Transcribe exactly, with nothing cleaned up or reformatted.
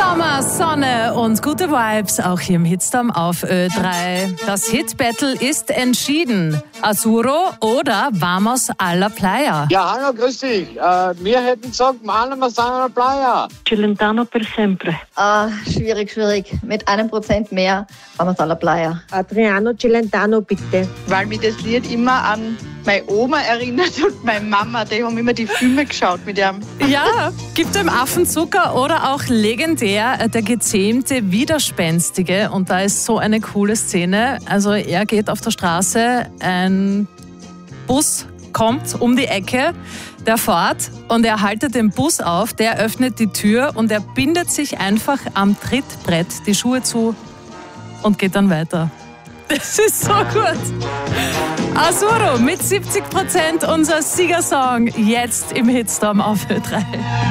Sommer, Sonne und gute Vibes auch hier im Hitstorm auf Ö drei. Das Hit-Battle ist entschieden. Azuro oder Vamos a la Playa? Ja, hallo, grüß dich. Äh, wir hätten gesagt, Vamos a la Playa. Celentano per sempre. Ah, schwierig, schwierig. Mit einem Prozent mehr Vamos a la Playa. Adriano Celentano, bitte. Weil mich das Lied immer an meine Oma erinnert und meine Mama. Die haben immer die Filme geschaut mit ihm. Ja, gibt dem Affenzucker oder auch legendär der gezähmte Widerspenstige. Und da ist so eine coole Szene. Also er geht auf der Straße, ein Bus kommt um die Ecke, der fährt und er haltet den Bus auf, der öffnet die Tür und er bindet sich einfach am Trittbrett die Schuhe zu und geht dann weiter. Das ist so gut. Azuro mit siebzig Prozent unser Siegersong jetzt im Hitstorm auf Ö drei.